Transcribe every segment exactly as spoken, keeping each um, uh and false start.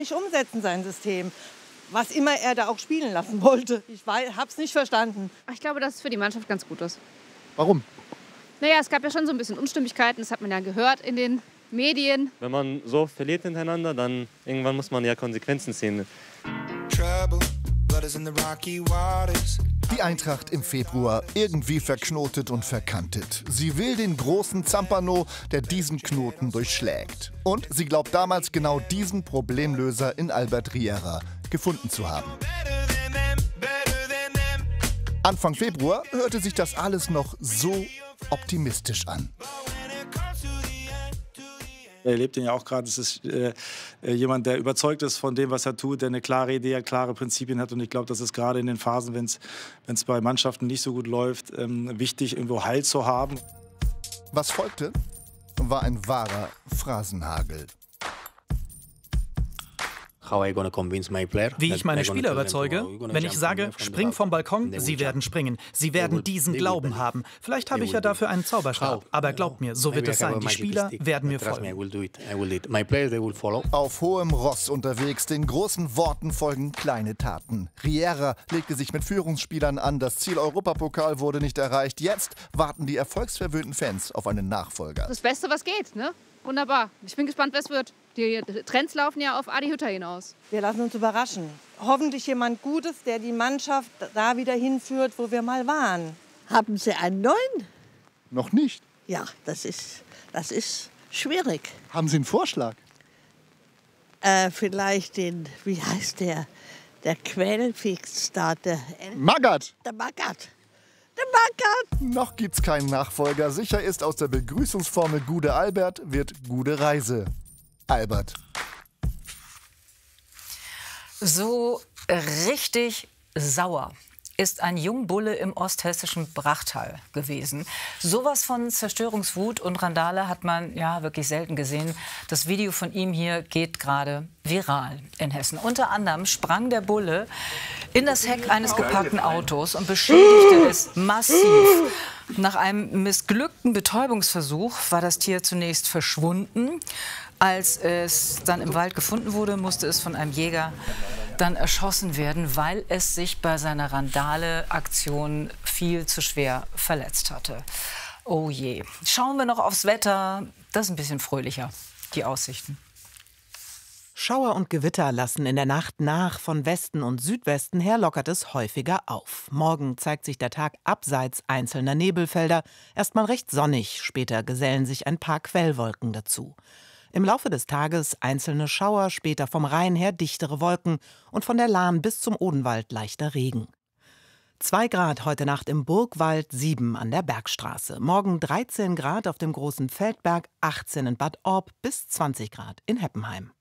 nicht umsetzen, sein System. Was immer er da auch spielen lassen wollte. Ich habe es nicht verstanden. Ich glaube, dass es für die Mannschaft ganz gut ist. Warum? Naja, es gab ja schon so ein bisschen Unstimmigkeiten. Das hat man ja gehört in den Medien. Wenn man so verliert hintereinander, dann irgendwann muss man ja Konsequenzen ziehen. Die Eintracht im Februar irgendwie verknotet und verkantet. Sie will den großen Zampano, der diesen Knoten durchschlägt. Und sie glaubt damals genau diesen Problemlöser in Albert Riera gefunden zu haben. Anfang Februar hörte sich das alles noch so optimistisch an. Er erlebt ihn ja auch gerade. Es ist äh, jemand, der überzeugt ist von dem, was er tut, der eine klare Idee hat, klare Prinzipien hat. Und ich glaube, das ist gerade in den Phasen, wenn es bei Mannschaften nicht so gut läuft, ähm, wichtig, irgendwo Halt zu haben. Was folgte, war ein wahrer Phrasenhagel. Wie ich meine Spieler überzeuge, wenn ich sage, spring vom Balkon, sie werden springen. Sie werden diesen Glauben haben. Vielleicht habe ich ja dafür einen Zauberstab, aber glaubt mir, so wird es sein. Die Spieler werden mir folgen. Auf hohem Ross unterwegs, den großen Worten folgen kleine Taten. Riera legte sich mit Führungsspielern an, das Ziel Europapokal wurde nicht erreicht. Jetzt warten die erfolgsverwöhnten Fans auf einen Nachfolger. Das Beste, was geht, ne? Wunderbar. Ich bin gespannt, wer es wird. Die Trends laufen ja auf Adi Hütter hinaus. Wir lassen uns überraschen. Hoffentlich jemand Gutes, der die Mannschaft da wieder hinführt, wo wir mal waren. Haben Sie einen neuen? Noch nicht. Ja, das ist, das ist schwierig. Haben Sie einen Vorschlag? Äh, vielleicht den, wie heißt der, der Quellfix da, der... Magath! Der Magath. Der Magath! Noch gibt's keinen Nachfolger. Sicher ist, aus der Begrüßungsformel Gude Albert wird Gude Reise. Albert. So richtig sauer ist ein Jungbulle im osthessischen Brachtal gewesen. Sowas von Zerstörungswut und Randale hat man ja wirklich selten gesehen. Das Video von ihm hier geht gerade viral in Hessen. Unter anderem sprang der Bulle in das Heck eines geparkten Autos und beschädigte es massiv. Nach einem missglückten Betäubungsversuch war das Tier zunächst verschwunden. Als es dann im Wald gefunden wurde, musste es von einem Jäger dann erschossen werden, weil es sich bei seiner Randale-Aktion viel zu schwer verletzt hatte. Oh je. Schauen wir noch aufs Wetter. Das ist ein bisschen fröhlicher, die Aussichten. Schauer und Gewitter lassen in der Nacht nach. Von Westen und Südwesten her lockert es häufiger auf. Morgen zeigt sich der Tag abseits einzelner Nebelfelder. Erstmal recht sonnig, später gesellen sich ein paar Quellwolken dazu. Im Laufe des Tages einzelne Schauer, später vom Rhein her dichtere Wolken und von der Lahn bis zum Odenwald leichter Regen. Zwei Grad heute Nacht im Burgwald, sieben an der Bergstraße. Morgen dreizehn Grad auf dem Großen Feldberg, achtzehn in Bad Orb bis zwanzig Grad in Heppenheim.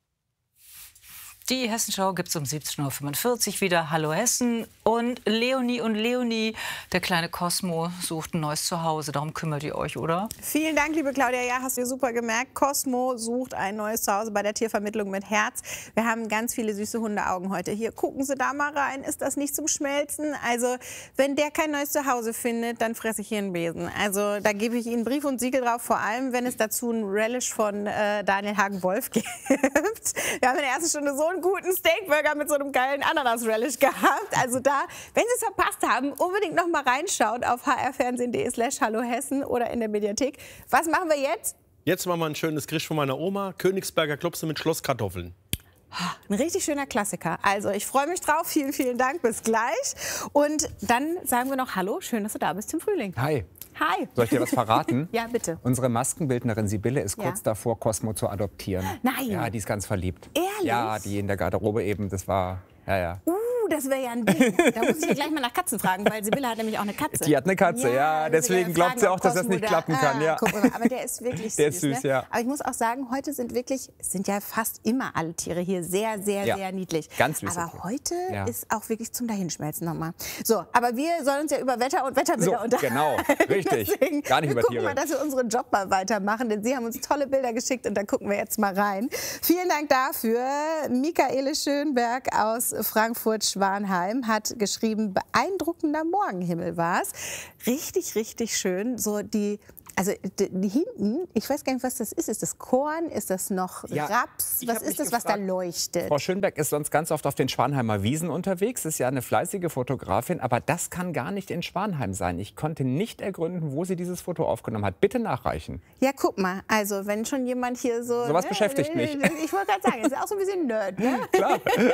Die Hessenschau gibt es um siebzehn Uhr fünfundvierzig wieder. Hallo Hessen. Und Leonie und Leonie, der kleine Cosmo, sucht ein neues Zuhause. Darum kümmert ihr euch, oder? Vielen Dank, liebe Claudia. Ja, hast du super gemerkt. Cosmo sucht ein neues Zuhause bei der Tiervermittlung mit Herz. Wir haben ganz viele süße Hundeaugen heute hier. Gucken Sie da mal rein. Ist das nicht zum Schmelzen? Also, wenn der kein neues Zuhause findet, dann fresse ich hier einen Besen. Also, da gebe ich Ihnen Brief und Siegel drauf. Vor allem, wenn es dazu ein Relish von äh, Daniel Hagen-Wolf gibt. Wir haben in der ersten Stunde so einen guten Steakburger mit so einem geilen Ananas-Relish gehabt. Also da, wenn Sie es verpasst haben, unbedingt noch mal reinschauen auf hrfernsehen.de slash hallo Hessen oder in der Mediathek. Was machen wir jetzt? Jetzt machen wir ein schönes Gericht von meiner Oma. Königsberger Klopse mit Schlosskartoffeln. Ein richtig schöner Klassiker. Also ich freue mich drauf. Vielen, vielen Dank. Bis gleich. Und dann sagen wir noch Hallo. Schön, dass du da bist im Frühling. Hi. Hi. Soll ich dir was verraten? Ja, bitte. Unsere Maskenbildnerin Sibylle ist Ja. kurz davor, Cosmo zu adoptieren. Nein. Ja, die ist ganz verliebt. Ehrlich? Ja, die in der Garderobe eben, das war, ja, ja. Uh, das wäre ja ein Ding. Da muss ich ja gleich mal nach Katzen fragen, weil Sibylle hat nämlich auch eine Katze. Die hat eine Katze, ja, deswegen glaubt sie auch, dass das nicht klappen kann, ja. Guck mal, aber der ist wirklich süß. Der ist süß, ne? ja. Aber ich muss auch sagen, heute sind wirklich, es sind ja fast immer alle Tiere hier sehr, sehr, Ja. sehr niedlich. Ganz süß. Aber heute Ja. ist auch wirklich zum Dahinschmelzen nochmal. So, aber wir sollen uns ja über Wetter und Wetterbilder So, unterhalten. genau, richtig. Deswegen, Gar nicht wir über gucken Tiere. mal, dass wir unseren Job mal weitermachen, denn Sie haben uns tolle Bilder geschickt und da gucken wir jetzt mal rein. Vielen Dank dafür. Michaele Schönberg aus Frankfurt-Schwanheim hat geschrieben, beeindruckender Morgenhimmel war es. Richtig, richtig schön. So die Also hinten, ich weiß gar nicht, was das ist. Ist das Korn? Ist das noch ja, Raps? Was ist das, gefragt, was da leuchtet? Frau Schönberg ist sonst ganz oft auf den Schwanheimer Wiesen unterwegs, ist ja eine fleißige Fotografin, aber das kann gar nicht in Schwanheim sein. Ich konnte nicht ergründen, wo sie dieses Foto aufgenommen hat. Bitte nachreichen. Ja, guck mal, also wenn schon jemand hier so... Sowas ne, beschäftigt mich. Ich wollte gerade sagen, ist auch so ein bisschen Nerd, ne? Klar.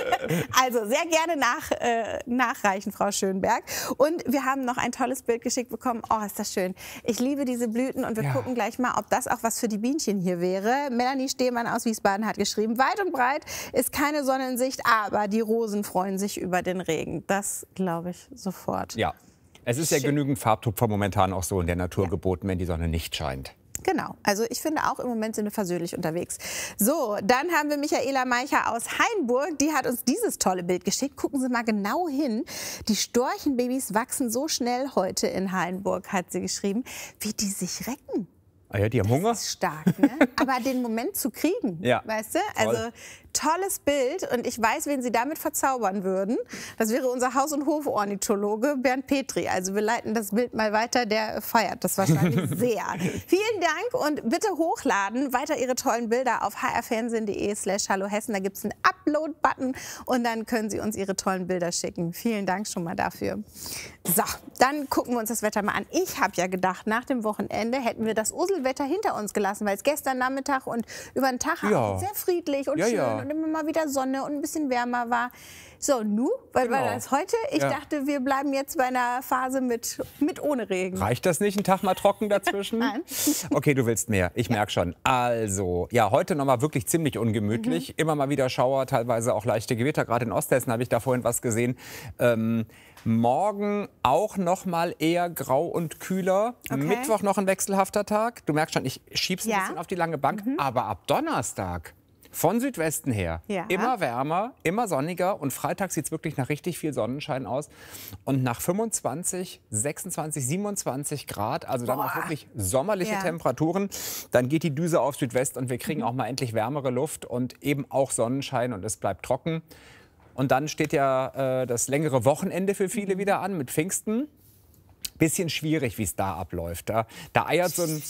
Also sehr gerne nach, äh, nachreichen, Frau Schönberg. Und wir haben noch ein tolles Bild geschickt bekommen. Oh, ist das schön. Ich liebe diese Blüten und wir ja. gucken gleich mal, ob das auch was für die Bienchen hier wäre. Melanie Stehmann aus Wiesbaden hat geschrieben, weit und breit ist keine Sonne in Sicht, aber die Rosen freuen sich über den Regen. Das glaube ich sofort. Ja, es ist ja schön. Genügend Farbtupfer momentan auch so in der Natur ja. geboten, wenn die Sonne nicht scheint. Genau, also ich finde auch im Moment sind wir versöhnlich unterwegs. So, dann haben wir Michaela Meicher aus Hainburg, die hat uns dieses tolle Bild geschickt. Gucken Sie mal genau hin, die Storchenbabys wachsen so schnell heute in Hainburg, hat sie geschrieben, wie die sich recken. Ah ja, die haben Hunger. Das ist stark, ne? Aber den Moment zu kriegen, ja. weißt du? Also tolles Bild und ich weiß, wen Sie damit verzaubern würden. Das wäre unser Haus- und Hofornithologe Bernd Petri. Also wir leiten das Bild mal weiter, der feiert das wahrscheinlich sehr. Vielen Dank und bitte hochladen weiter Ihre tollen Bilder auf hrfernsehen.de slash hallohessen. Da gibt es einen Upload-Button und dann können Sie uns Ihre tollen Bilder schicken. Vielen Dank schon mal dafür. So, dann gucken wir uns das Wetter mal an. Ich habe ja gedacht, nach dem Wochenende hätten wir das Uselwetter hinter uns gelassen, weil es gestern Nachmittag und über den Tag ja. sehr friedlich und ja, schön ja. und immer mal wieder Sonne und ein bisschen wärmer war. So, nu, weil genau. war das heute? Ich ja. dachte, wir bleiben jetzt bei einer Phase mit, mit ohne Regen. Reicht das nicht, ein Tag mal trocken dazwischen? Nein. Okay, du willst mehr. Ich merke schon. Also, ja, heute noch mal wirklich ziemlich ungemütlich. Mhm. Immer mal wieder Schauer, teilweise auch leichte Gewitter. Gerade in Osthessen habe ich da vorhin was gesehen. Ähm, morgen auch noch mal eher grau und kühler. Okay. Mittwoch noch ein wechselhafter Tag. Du merkst schon, ich schieb's ein ja. bisschen auf die lange Bank. Mhm. Aber ab Donnerstag von Südwesten her ja. immer wärmer, immer sonniger und Freitag sieht es wirklich nach richtig viel Sonnenschein aus. Und nach fünfundzwanzig, sechsundzwanzig, siebenundzwanzig Grad, also dann auch wirklich sommerliche ja. Temperaturen, dann geht die Düse auf Südwest und wir kriegen mhm. auch mal endlich wärmere Luft und eben auch Sonnenschein und es bleibt trocken. Und dann steht ja äh, das längere Wochenende für viele mhm. wieder an mit Pfingsten. Bisschen schwierig, wie es da abläuft. Da, da eiert so ein...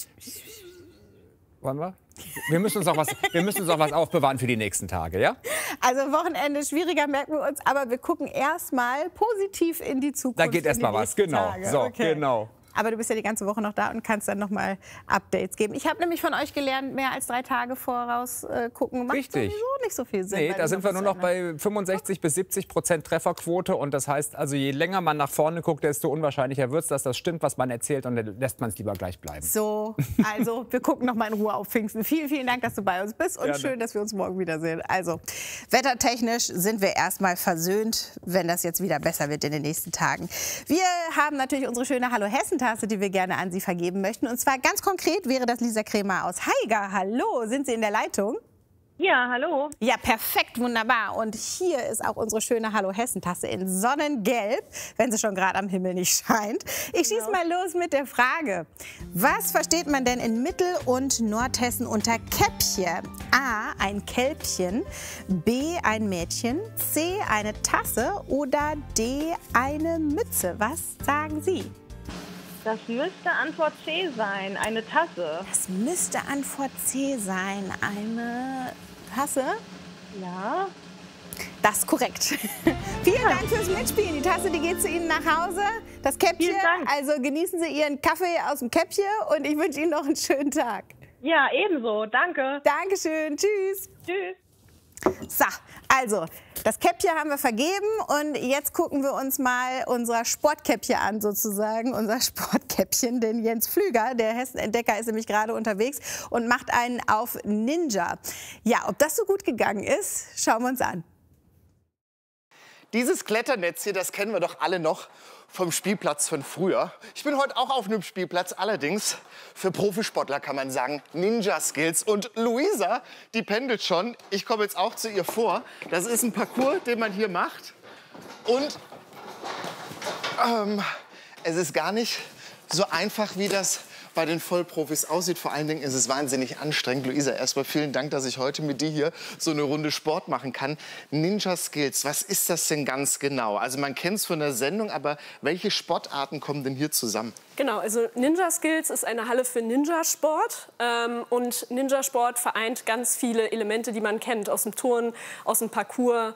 Wollen wir? Wir müssen uns auch was, wir müssen uns auch was aufbewahren für die nächsten Tage, ja? Also Wochenende schwieriger, merken wir uns, aber wir gucken erstmal positiv in die Zukunft. Da geht erstmal was, genau. Tage. So, okay. genau. Aber du bist ja die ganze Woche noch da und kannst dann noch mal Updates geben. Ich habe nämlich von euch gelernt, mehr als drei Tage voraus äh, gucken macht Richtig. sowieso nicht so viel Sinn. Nee, da sind wir nur noch bei fünfundsechzig bis siebzig Prozent Trefferquote. Und das heißt, also je länger man nach vorne guckt, desto unwahrscheinlicher wird es, dass das stimmt, was man erzählt. Und dann lässt man es lieber gleich bleiben. So, also wir gucken noch mal in Ruhe auf Pfingsten. Vielen, vielen Dank, dass du bei uns bist. Und Gerne. Schön, dass wir uns morgen wiedersehen. Also, wettertechnisch sind wir erstmal versöhnt, wenn das jetzt wieder besser wird in den nächsten Tagen. Wir haben natürlich unsere schöne Hallo Hessen-Tasse, die wir gerne an Sie vergeben möchten. Und zwar ganz konkret wäre das Lisa Kremer aus Haiger. Hallo, sind Sie in der Leitung? Ja, hallo. Ja, perfekt, wunderbar. Und hier ist auch unsere schöne Hallo Hessen-Tasse in Sonnengelb, wenn sie schon gerade am Himmel nicht scheint. Ich schieße mal los mit der Frage. Was versteht man denn in Mittel- und Nordhessen unter Käppchen? A, ein Kälbchen, B, ein Mädchen, C, eine Tasse oder D, eine Mütze? Was sagen Sie? Das müsste Antwort C sein, eine Tasse. Das müsste Antwort C sein, eine Tasse? Ja. Das ist korrekt. Vielen Dank fürs Mitspielen. Die Tasse, die geht zu Ihnen nach Hause. Das Käppchen, also genießen Sie Ihren Kaffee aus dem Käppchen und ich wünsche Ihnen noch einen schönen Tag. Ja, ebenso. Danke. Dankeschön. Tschüss. Tschüss. So, also, das Käppchen haben wir vergeben und jetzt gucken wir uns mal unser Sportkäppchen an sozusagen, unser Sportkäppchen, denn Jens Pflüger, der Hessen-Entdecker, ist nämlich gerade unterwegs und macht einen auf Ninja. Ja, ob das so gut gegangen ist, schauen wir uns an. Dieses Kletternetz hier, das kennen wir doch alle noch vom Spielplatz von früher. Ich bin heute auch auf einem Spielplatz, allerdings für Profisportler kann man sagen, Ninja-Skills. Und Luisa, die pendelt schon. Ich komme jetzt auch zu ihr vor. Das ist ein Parcours, den man hier macht. Und ähm, es ist gar nicht so einfach, wie das bei den Vollprofis aussieht. Vor allen Dingen ist es wahnsinnig anstrengend. Luisa, erstmal vielen Dank, dass ich heute mit dir hier so eine Runde Sport machen kann. Ninja Skills, was ist das denn ganz genau? Also man kennt es von der Sendung, aber welche Sportarten kommen denn hier zusammen? Genau, also Ninja Skills ist eine Halle für Ninjasport. Ähm, und Ninjasport vereint ganz viele Elemente, die man kennt aus dem Turnen, aus dem Parkour,